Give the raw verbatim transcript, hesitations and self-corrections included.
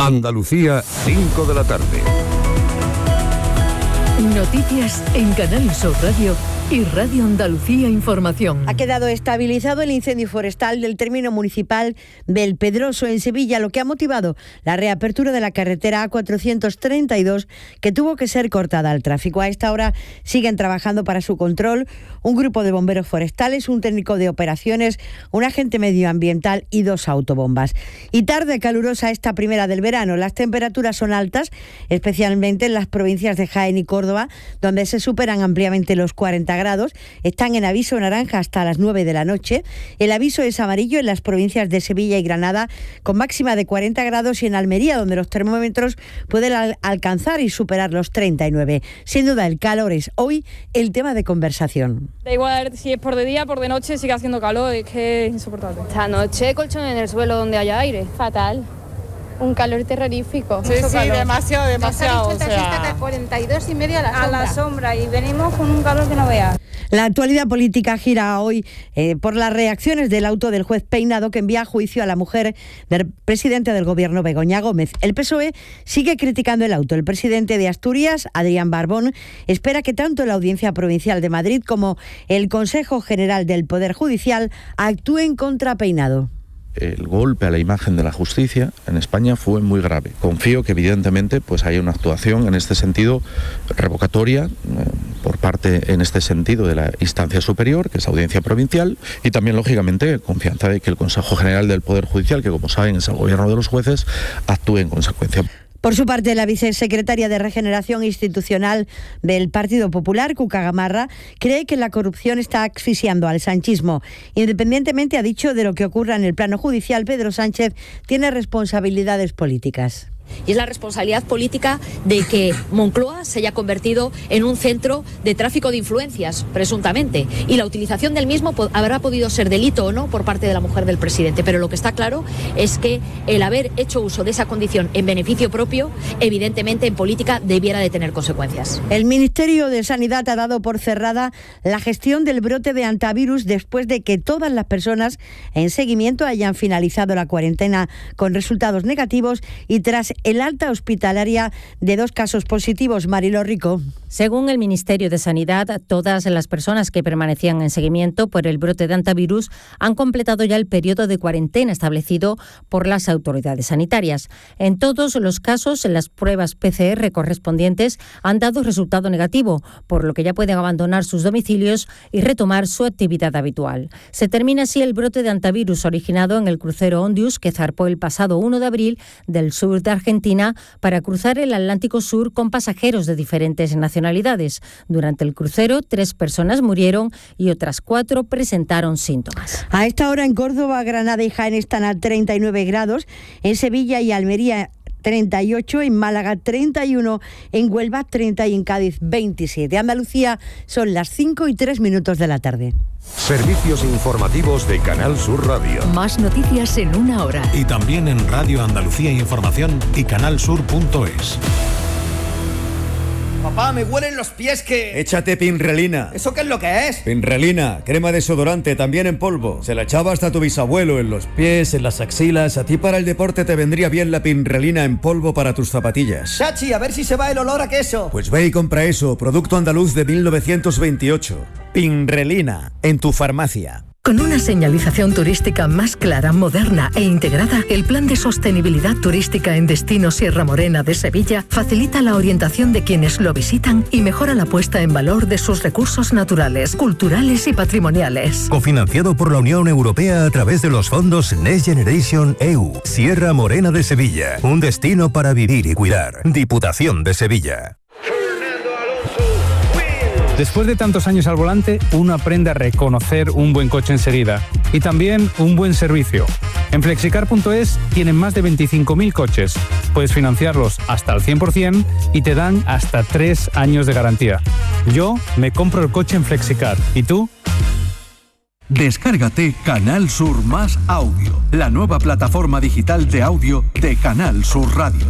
Andalucía, cinco de la tarde. Noticias en Canal Sur Radio y Radio Andalucía Información. Ha quedado estabilizado el incendio forestal del término municipal del Pedroso en Sevilla, lo que ha motivado la reapertura de la carretera A cuatrocientos treinta y dos, que tuvo que ser cortada al tráfico. A esta hora siguen trabajando para su control un grupo de bomberos forestales, un técnico de operaciones, un agente medioambiental y dos autobombas. Y tarde calurosa esta primera del verano. Las temperaturas son altas, especialmente en las provincias de Jaén y Córdoba, donde se superan ampliamente los cuarenta grados. Están en aviso naranja hasta las nueve de la noche. El aviso es amarillo en las provincias de Sevilla y Granada, con máxima de cuarenta grados, y en Almería, donde los termómetros pueden al- alcanzar y superar los treinta y nueve. Sin duda, el calor es hoy el tema de conversación. Da igual si es por de día, por de noche, sigue haciendo calor, es que es insoportable. Esta noche colchón en el suelo donde haya aire. Fatal. Un calor terrorífico. Sí, sí, demasiado, demasiado. Nos ha dicho el taxista que cuarenta y dos y media a la sombra. A la sombra, y venimos con un calor que no veas. La actualidad política gira hoy eh, por las reacciones del auto del juez Peinado, que envía a juicio a la mujer del presidente del gobierno, Begoña Gómez. El P S O E sigue criticando el auto. El presidente de Asturias, Adrián Barbón, espera que tanto la Audiencia Provincial de Madrid como el Consejo General del Poder Judicial actúen contra Peinado. El golpe a la imagen de la justicia en España fue muy grave. Confío que evidentemente pues haya una actuación en este sentido revocatoria eh, por parte en este sentido de la instancia superior, que es la Audiencia Provincial, y también lógicamente confianza de que el Consejo General del Poder Judicial, que como saben es el gobierno de los jueces, actúe en consecuencia. Por su parte, la vicesecretaria de Regeneración Institucional del Partido Popular, Cuca Gamarra, cree que la corrupción está asfixiando al sanchismo. Independientemente, ha dicho, de lo que ocurra en el plano judicial, Pedro Sánchez tiene responsabilidades políticas. Y es la responsabilidad política de que Moncloa se haya convertido en un centro de tráfico de influencias, presuntamente, y la utilización del mismo po- habrá podido ser delito o no por parte de la mujer del presidente, pero lo que está claro es que el haber hecho uso de esa condición en beneficio propio, evidentemente en política debiera de tener consecuencias. El Ministerio de Sanidad ha dado por cerrada la gestión del brote de hantavirus después de que todas las personas en seguimiento hayan finalizado la cuarentena con resultados negativos y tras el alta hospitalaria de dos casos positivos. Mariló Rico. Según el Ministerio de Sanidad, todas las personas que permanecían en seguimiento por el brote de hantavirus han completado ya el periodo de cuarentena establecido por las autoridades sanitarias. En todos los casos, las pruebas P C R correspondientes han dado resultado negativo, por lo que ya pueden abandonar sus domicilios y retomar su actividad habitual. Se termina así el brote de hantavirus originado en el crucero Ondius, que zarpó el pasado uno de abril del sur de Argentina para cruzar el Atlántico Sur con pasajeros de diferentes nacionalidades. Durante el crucero, tres personas murieron y otras cuatro presentaron síntomas. A esta hora en Córdoba, Granada y Jaén están a treinta y nueve grados, en Sevilla y Almería treinta y ocho, en Málaga treinta y uno, en Huelva treinta y en Cádiz veintisiete. Andalucía son las cinco y tres minutos de la tarde. Servicios informativos de Canal Sur Radio. Más noticias en una hora. Y también en Radio Andalucía Información y canalsur punto es. Papá, me huelen los pies que... Échate Pinrelina. ¿Eso qué es lo que es? Pinrelina, crema desodorante, también en polvo. Se la echaba hasta tu bisabuelo, en los pies, en las axilas. A ti para el deporte te vendría bien la Pinrelina en polvo para tus zapatillas. Chachi, a ver si se va el olor a queso. Pues ve y compra eso, producto andaluz de mil novecientos veintiocho. Pinrelina, en tu farmacia. Con una señalización turística más clara, moderna e integrada, el Plan de Sostenibilidad Turística en Destino Sierra Morena de Sevilla facilita la orientación de quienes lo visitan y mejora la puesta en valor de sus recursos naturales, culturales y patrimoniales. Cofinanciado por la Unión Europea a través de los fondos Next Generation E U. Sierra Morena de Sevilla, un destino para vivir y cuidar. Diputación de Sevilla. Después de tantos años al volante, uno aprende a reconocer un buen coche enseguida y también un buen servicio. En flexicar punto es tienen más de veinticinco mil coches. Puedes financiarlos hasta el cien por ciento y te dan hasta tres años de garantía. Yo me compro el coche en Flexicar. ¿Y tú? Descárgate Canal Sur Más Audio, la nueva plataforma digital de audio de Canal Sur Radio.